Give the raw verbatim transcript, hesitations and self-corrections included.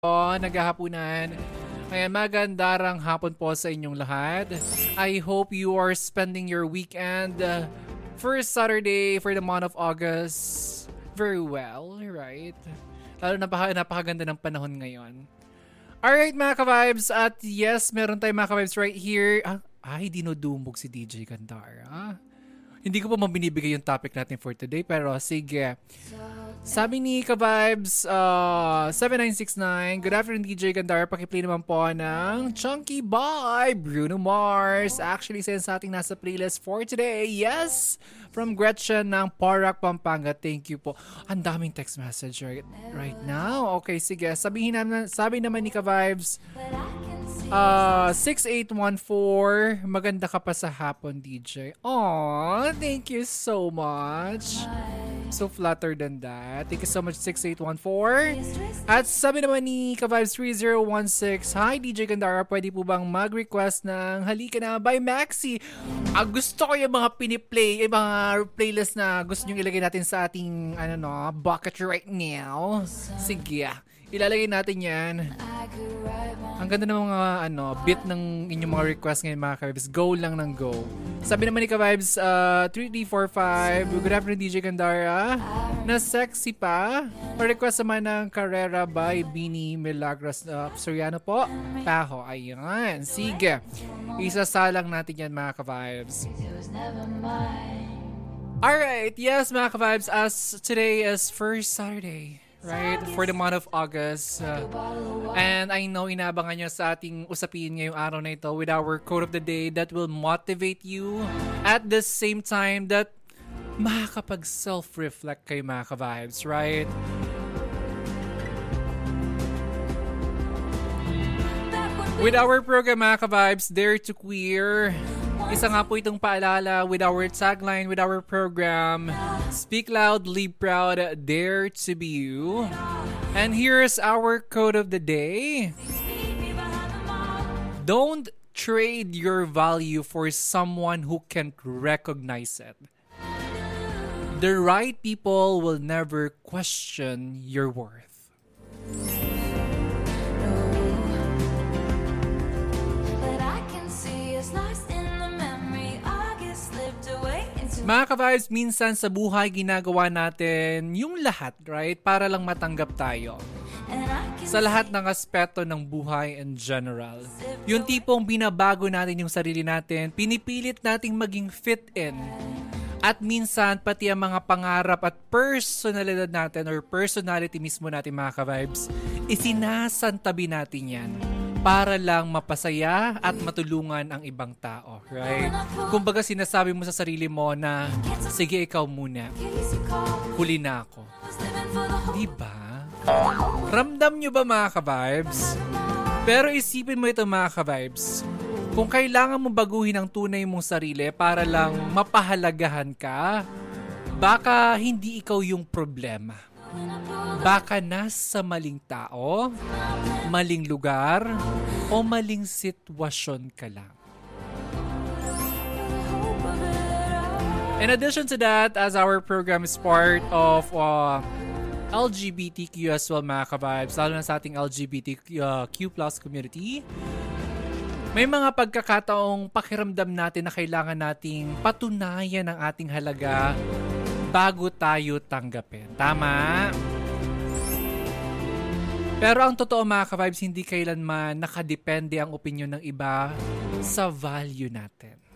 po, naghahapunan. Ayan, magandarang hapon po sa inyong lahat. I hope you are spending your weekend uh, first Saturday for the month of August very well, right? Lalo napaka, napakaganda ng panahon ngayon. Alright mga ka-vibes, at yes, meron tayong mga ka-vibes right here. Ah, ay, dinudumbog si D J Gandara. Hindi ko pa mabinibigay yung topic natin for today, pero sige. Sabi ni ka-vibes, uh, seven nine six nine, good afternoon D J Gandara, pakiplay naman po ng Chunky by Bruno Mars. Actually, since sa ating nasa playlist for today, yes, from Gretchen ng Porac, Pampanga. Thank you po. Ang daming text message right, right now. Okay, sige. Sabihin naman, sabi naman ni ka-vibes, uh, six eight one four, maganda ka pa sa hapon, D J. Aww, thank you so much. So flattered than that. Thank you so much, six eight one four. At sabi naman ni ka-vibes three zero one six, hi D J Gandara, pwede po bang mag-request ng Halika Na by Maxi? Ah, gusto ko yung mga piniplay, yung mga playlist na gusto nyo ilagay natin sa ating ano no, bucket right now. Sige, ilalagay natin yan. Ang ganda ng mga ano, bit ng inyong mga request ngayon mga ka-vibes. Go lang ng go. Sabi naman ni ka-vibes, uh, three three four five, good afternoon D J Gandara, na sexy pa. Pa-request naman ng Carrera by Bini Milagros uh, Soriano po. Taho, ayan. Sige. Isasalang natin yan mga ka-vibes. Alright, yes mga ka-vibes, as today is first Saturday, right? For the month of August. Uh, and I know inabangan nyo sa ating usapin ngayong araw na ito with our quote of the day that will motivate you at the same time that makakapag self-reflect kayo mga ka-vibes, right? With our program mga ka-vibes, Dare to Queer, isa nga po itong paalala with our tagline, with our program, Speak Loud, Live Proud, Dare to Be You. And here's our quote of the day. Don't trade your value for someone who can't recognize it. The right people will never question your worth. Mga ka-vibes, minsan sa buhay ginagawa natin yung lahat, right? Para lang matanggap tayo. Sa lahat ng aspeto ng buhay in general. Yung tipong binabago natin yung sarili natin, pinipilit nating maging fit in. At minsan, pati ang mga pangarap at personalidad natin or personality mismo natin mga ka-vibes, isinasantabi natin yan para lang mapasaya at matulungan ang ibang tao, right? Kumbaga sinasabi mo sa sarili mo na, sige ikaw muna, huli na ako. Diba? Ramdam nyo ba mga ka-vibes? Pero isipin mo ito mga ka-vibes, kung kailangan mo baguhin ang tunay mong sarili para lang mapahalagahan ka, baka hindi ikaw yung problema. Baka nasa maling tao, maling lugar, o maling sitwasyon ka lang. In addition to that, as our program is part of uh, L G B T Q as well mga ka-vibes, lalo na sa ating L G B T Q plus community, may mga pagkakataong pakiramdam natin na kailangan nating patunayan ang ating halaga bago tayo tanggapin. Tama? Pero ang totoo mga ka-vibes, hindi kailanman nakadepende ang opinion ng iba sa value natin.